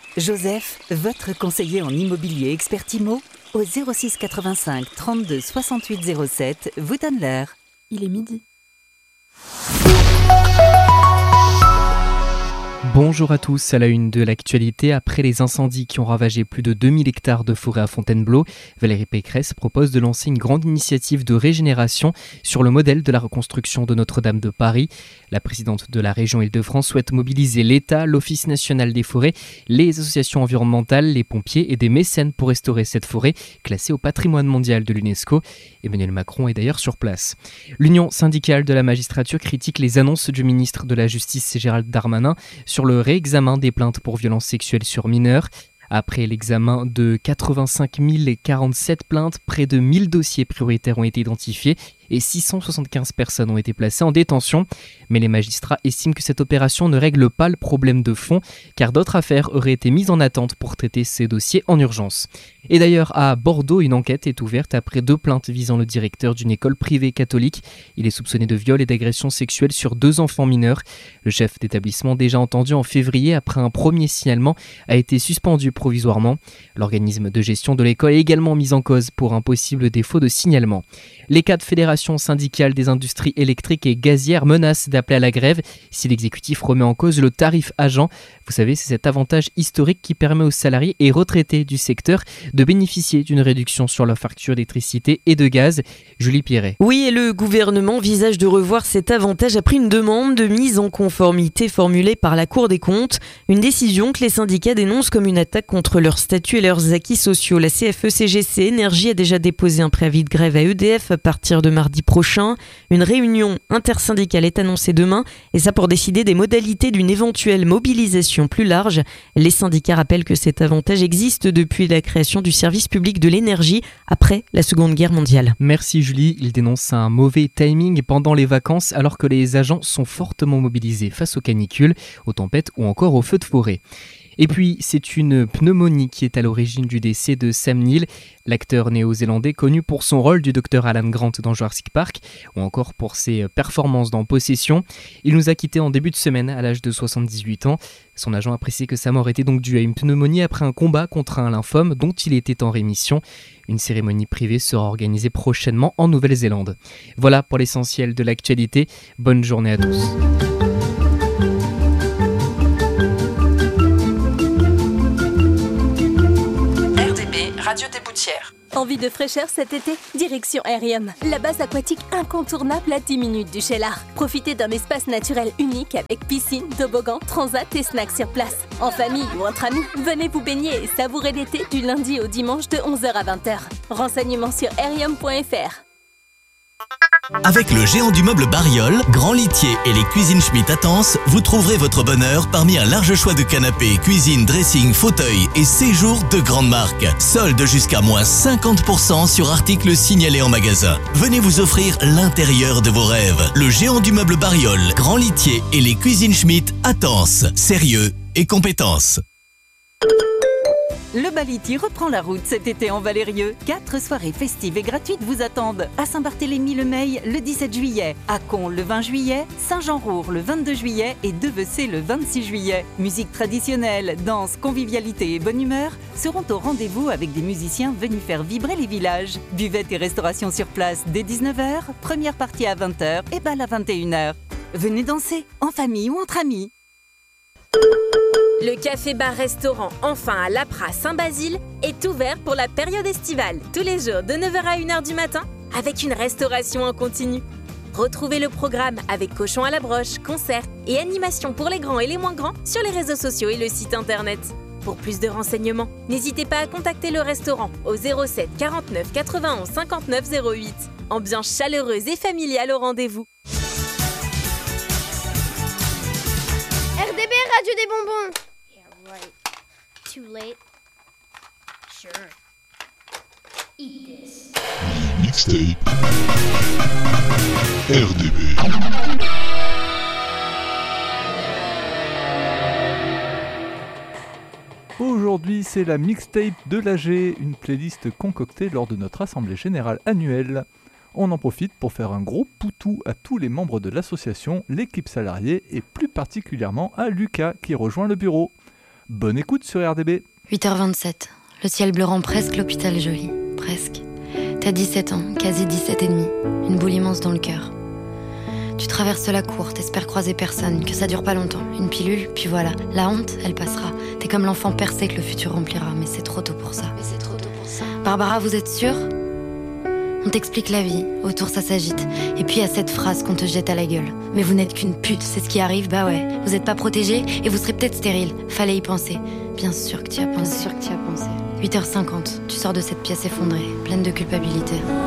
Joseph, votre conseiller en immobilier expert IMO, au 06 85 32 68 07, vous donne l'heure. Il est midi. Bonjour à tous, à la une de l'actualité, après les incendies qui ont ravagé plus de 2000 hectares de forêt à Fontainebleau, Valérie Pécresse propose de lancer une grande initiative de régénération sur le modèle de la reconstruction de Notre-Dame de Paris. La présidente de la région Île-de-France souhaite mobiliser l'État, l'Office national des forêts, les associations environnementales, les pompiers et des mécènes pour restaurer cette forêt classée au patrimoine mondial de l'UNESCO. Emmanuel Macron est d'ailleurs sur place. L'Union syndicale de la magistrature critique les annonces du ministre de la Justice Gérald Darmanin sur le réexamen des plaintes pour violences sexuelles sur mineurs. Après l'examen de 85 047 plaintes, près de 1000 dossiers prioritaires ont été identifiés et 675 personnes ont été placées en détention. Mais les magistrats estiment que cette opération ne règle pas le problème de fond, car d'autres affaires auraient été mises en attente pour traiter ces dossiers en urgence. Et d'ailleurs, à Bordeaux, une enquête est ouverte après 2 plaintes visant le directeur d'une école privée catholique. Il est soupçonné de viol et d'agression sexuelle sur 2 enfants mineurs. Le chef d'établissement, déjà entendu en février après un premier signalement, a été suspendu provisoirement. L'organisme de gestion de l'école est également mis en cause pour un possible défaut de signalement. Les 4 fédérations syndicales des industries électriques et gazières menacent d'appeler à la grève si l'exécutif remet en cause le tarif agent. Vous savez, c'est cet avantage historique qui permet aux salariés et retraités du secteur de bénéficier d'une réduction sur leur facture d'électricité et de gaz. Julie Pierret. Oui, et le gouvernement envisage de revoir cet avantage après une demande de mise en conformité formulée par la Cour des comptes. Une décision que les syndicats dénoncent comme une attaque contre leur statut et leurs acquis sociaux. La CFE-CGC Énergie a déjà déposé un préavis de grève à EDF à partir de mardi prochain. Une réunion intersyndicale est annoncée demain, et ça pour décider des modalités d'une éventuelle mobilisation plus large. Les syndicats rappellent que cet avantage existe depuis la création du service public de l'énergie après la Seconde Guerre mondiale. Merci Julie. Il dénonce un mauvais timing pendant les vacances alors que les agents sont fortement mobilisés face aux canicules, aux tempêtes ou encore aux feux de forêt. Et puis, c'est une pneumonie qui est à l'origine du décès de Sam Neill, l'acteur néo-zélandais connu pour son rôle du Dr Alan Grant dans Jurassic Park, ou encore pour ses performances dans Possession. Il nous a quittés en début de semaine à l'âge de 78 ans. Son agent a précisé que sa mort était donc due à une pneumonie après un combat contre un lymphome dont il était en rémission. Une cérémonie privée sera organisée prochainement en Nouvelle-Zélande. Voilà pour l'essentiel de l'actualité. Bonne journée à tous. Radio des Boutières. Envie de fraîcheur cet été? Direction Aerium, la base aquatique incontournable à 10 minutes du Cheylard. Profitez d'un espace naturel unique avec piscine, toboggan, transat et snacks sur place. En famille ou entre amis, venez vous baigner et savourer l'été du lundi au dimanche de 11h à 20h. Renseignements sur aerium.fr. Avec le géant du meuble Bariol, Grand Litier et les cuisines Schmitt à Tence, vous trouverez votre bonheur parmi un large choix de canapés, cuisine, dressing, fauteuils et séjours de grandes marques. Solde jusqu'à moins 50% sur articles signalés en magasin. Venez vous offrir l'intérieur de vos rêves. Le géant du meuble Bariol, Grand Litier et les cuisines Schmitt à Tence. Sérieux et compétence. Le Baliti reprend la route cet été en Valérieux. 4 soirées festives et gratuites vous attendent. À Saint-Barthélemy-le-Meil le 17 juillet, à Caen le 20 juillet, Saint-Jean-Roure le 22 juillet et Devecé le 26 juillet. Musique traditionnelle, danse, convivialité et bonne humeur seront au rendez-vous avec des musiciens venus faire vibrer les villages. Buvette et restauration sur place dès 19h, première partie à 20h et bal à 21h. Venez danser, en famille ou entre amis. Le café-bar-restaurant Enfin à l'Apra Saint-Basile est ouvert pour la période estivale, tous les jours de 9h à 1h du matin, avec une restauration en continu. Retrouvez le programme avec cochon à la broche, concerts et animations pour les grands et les moins grands sur les réseaux sociaux et le site internet. Pour plus de renseignements, n'hésitez pas à contacter le restaurant au 07 49 91 59 08. Ambiance chaleureuse et familiale au rendez-vous. RDB, Radio des bonbons. Yeah, right. Too late. Sure. Eat this. Mixtape. RDB. Aujourd'hui, c'est la mixtape de l'AG, une playlist concoctée lors de notre assemblée générale annuelle. On en profite pour faire un gros poutou à tous les membres de l'association, l'équipe salariée et plus particulièrement à Lucas qui rejoint le bureau. Bonne écoute sur RDB. 8h27. Le ciel bleu rend presque l'hôpital joli. Presque. T'as 17 ans, quasi 17 et demi. Une boule immense dans le cœur. Tu traverses la cour, t'espères croiser personne, que ça dure pas longtemps. Une pilule, puis voilà. La honte, elle passera. T'es comme l'enfant percé que le futur remplira, mais c'est trop tôt pour ça. Barbara, vous êtes sûre ? On t'explique la vie, autour ça s'agite. Et puis il y a cette phrase qu'on te jette à la gueule. Mais vous n'êtes qu'une pute, c'est ce qui arrive, bah ouais. Vous êtes pas protégée et vous serez peut-être stérile. Fallait y penser. Bien sûr que tu y as pensé. 8h50, tu sors de cette pièce effondrée, pleine de culpabilité.